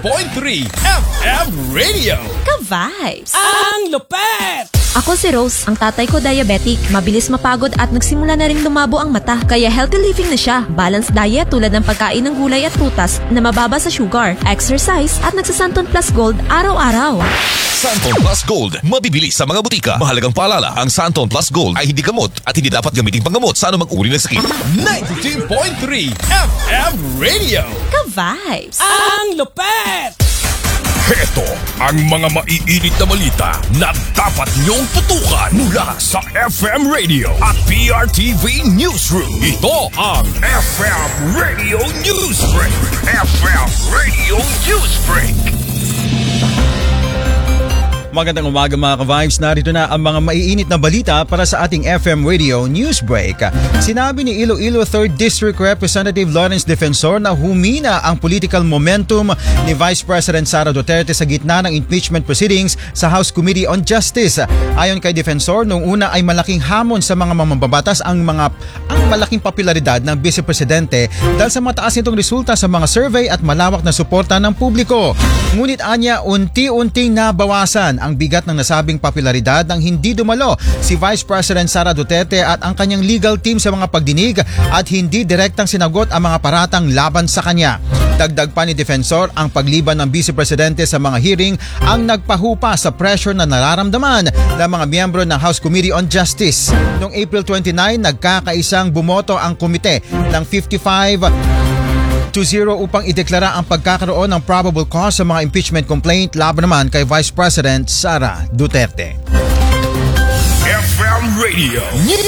FM Radio. Ka-vibes! Ang lupet! Ako si Rose. Ang tatay ko diabetic, mabilis mapagod at nagsimula na ring lumabo ang mata. Kaya healthy living na siya. Balanced diet tulad ng pagkain ng gulay at prutas na mababa sa sugar, exercise at nagsasanton plus gold araw-araw. Santon Plus Gold, mabibili sa mga butika. Mahalagang paalala, ang Santon Plus Gold ay hindi gamot at hindi dapat gamitin panggamot sa anumang uri ng sakit. 92.3 FM Radio. Ka-vibes! Ang lupet! Heto ang mga maiinit na balita na dapat niyong tutukan mula sa FM Radio at PRTV Newsroom. Ito ang FM Radio Newsbreak. FM Radio Newsbreak. Magandang umaga mga ka-vibes, narito na ang mga maiinit na balita para sa ating FM Radio News Break. Sinabi ni Iloilo 3rd District Representative Lawrence Defensor na humina ang political momentum ni Vice President Sara Duterte sa gitna ng impeachment proceedings sa House Committee on Justice. Ayon kay Defensor, noong una ay malaking hamon sa mga mambabatas ang malaking popularidad ng Vice Presidente dahil sa mataas nitong resulta sa mga survey at malawak na suporta ng publiko. Ngunit anya, unti-unting nabawasan ang bigat ng nasabing popularidad nang hindi dumalo si Vice President Sara Duterte at ang kanyang legal team sa mga pagdinig at hindi direktang sinagot ang mga paratang laban sa kanya. Dagdag pa ni Defensor, ang pagliban ng Vice Presidente sa mga hearing ang nagpahupa sa pressure na nararamdaman ng mga miyembro ng House Committee on Justice. Noong April 29, nagkakaisang bumoto ang komite ng 55-0 upang ideklara ang pagkakaroon ng probable cause sa mga impeachment complaint laban naman kay Vice President Sara Duterte. FM Radio